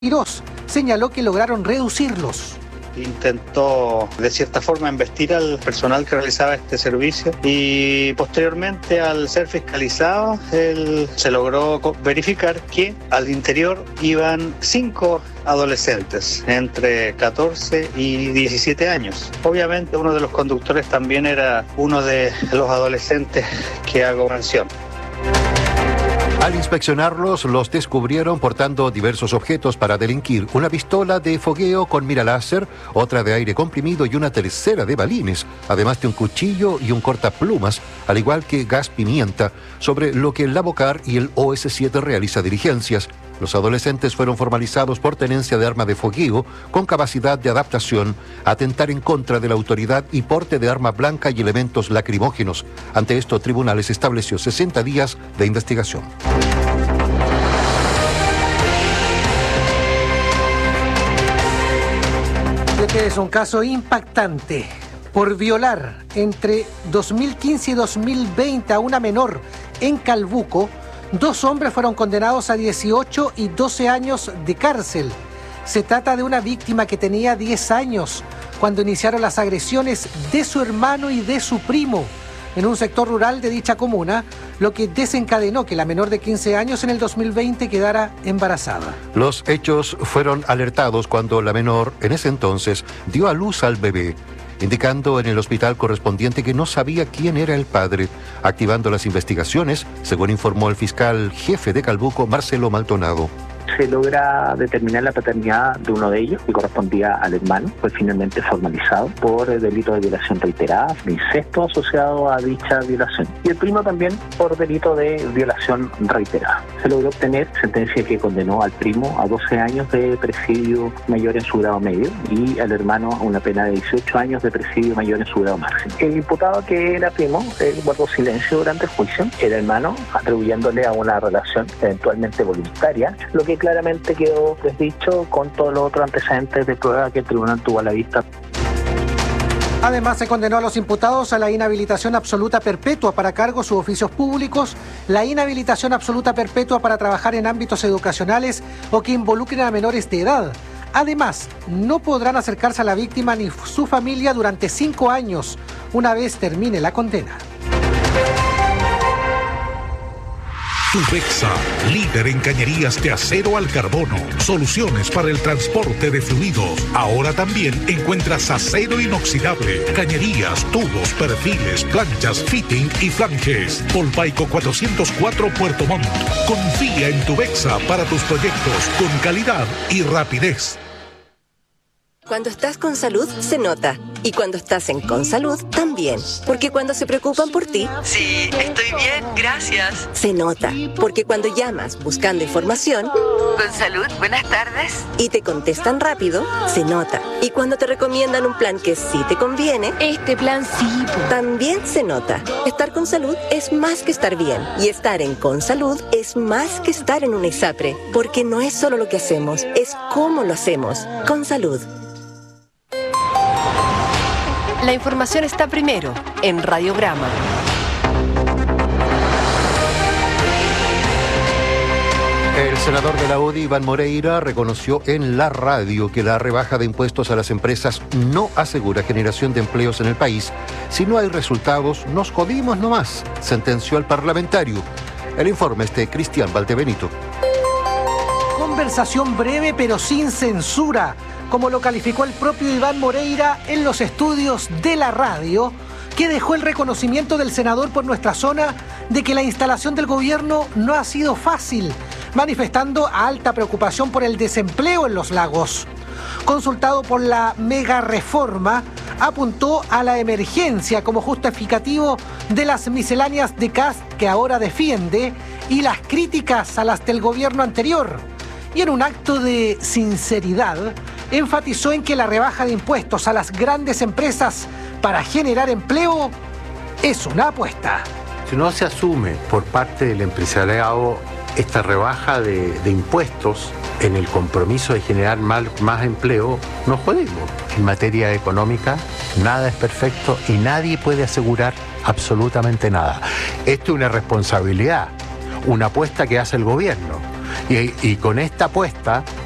Quirós señaló que lograron reducirlos. Intentó de cierta forma embestir al personal que realizaba este servicio y posteriormente, al ser fiscalizado, se logró verificar que al interior iban 5 adolescentes entre 14 y 17 años. Obviamente uno de los conductores también era uno de los adolescentes que hago mención. Al inspeccionarlos, los descubrieron portando diversos objetos para delinquir: una pistola de fogueo con mira láser, otra de aire comprimido y una tercera de balines, además de un cuchillo y un cortaplumas, al igual que gas pimienta, sobre lo que el Lavocar y el OS7 realiza diligencias. Los adolescentes fueron formalizados por tenencia de arma de fogueo con capacidad de adaptación, atentar en contra de la autoridad y porte de arma blanca y elementos lacrimógenos. Ante esto, tribunales estableció 60 días de investigación. Este es un caso impactante. Por violar entre 2015 y 2020 a una menor en Calbuco, 2 hombres fueron condenados a 18 y 12 años de cárcel. Se trata de una víctima que tenía 10 años cuando iniciaron las agresiones de su hermano y de su primo en un sector rural de dicha comuna, lo que desencadenó que la menor de 15 años en el 2020 quedara embarazada. Los hechos fueron alertados cuando la menor, en ese entonces, dio a luz al bebé, indicando en el hospital correspondiente que no sabía quién era el padre, activando las investigaciones, según informó el fiscal jefe de Calbuco, Marcelo Maldonado. Se logra determinar la paternidad de uno de ellos, que correspondía al hermano. Fue finalmente formalizado por el delito de violación reiterada, de incesto asociado a dicha violación. Y el primo también por delito de violación reiterada. Se logró obtener sentencia que condenó al primo a 12 años de presidio mayor en su grado medio y al hermano a una pena de 18 años de presidio mayor en su grado máximo. El imputado, que era primo, él guardó silencio durante el juicio. El hermano, atribuyéndole a una relación eventualmente voluntaria, lo que claramente quedó desdicho con todos los otros antecedentes de prueba que el tribunal tuvo a la vista. Además, se condenó a los imputados a la inhabilitación absoluta perpetua para cargos u oficios públicos, la inhabilitación absoluta perpetua para trabajar en ámbitos educacionales o que involucren a menores de edad. Además, no podrán acercarse a la víctima ni su familia durante 5 años, una vez termine la condena. Tubexa, líder en cañerías de acero al carbono, soluciones para el transporte de fluidos. Ahora también encuentras acero inoxidable, cañerías, tubos, perfiles, planchas, fitting y flanges. Polpaico 404 Puerto Montt. Confía en Tubexa para tus proyectos con calidad y rapidez. Cuando estás con salud, se nota. Y cuando estás en Consalud, también. Porque cuando se preocupan por ti... Sí, estoy bien, gracias. Se nota. Porque cuando llamas buscando información... Consalud, buenas tardes. Y te contestan rápido, se nota. Y cuando te recomiendan un plan que sí te conviene... Este plan sí. También se nota. Estar con salud es más que estar bien. Y estar en Consalud es más que estar en una ISAPRE. Porque no es solo lo que hacemos, es cómo lo hacemos. Consalud. La información está primero en Radiograma. El senador de la UDI, Iván Moreira, reconoció en la radio que la rebaja de impuestos a las empresas no asegura generación de empleos en el país. Si no hay resultados, nos jodimos nomás, sentenció el parlamentario. El informe es de Cristian Valdebenito. Conversación breve pero sin censura, como lo calificó el propio Iván Moreira en los estudios de la radio, que dejó el reconocimiento del senador por nuestra zona de que la instalación del gobierno no ha sido fácil, manifestando alta preocupación por el desempleo en los lagos. Consultado por la mega reforma, apuntó a la emergencia como justificativo de las misceláneas de Kast que ahora defiende y las críticas a las del gobierno anterior. Y en un acto de sinceridad, enfatizó en que la rebaja de impuestos a las grandes empresas para generar empleo es una apuesta. Si no se asume por parte del empresariado esta rebaja de impuestos en el compromiso de generar más empleo, nos jodemos. En materia económica, nada es perfecto y nadie puede asegurar absolutamente nada. Esto es una responsabilidad, una apuesta que hace el gobierno. Y con esta apuesta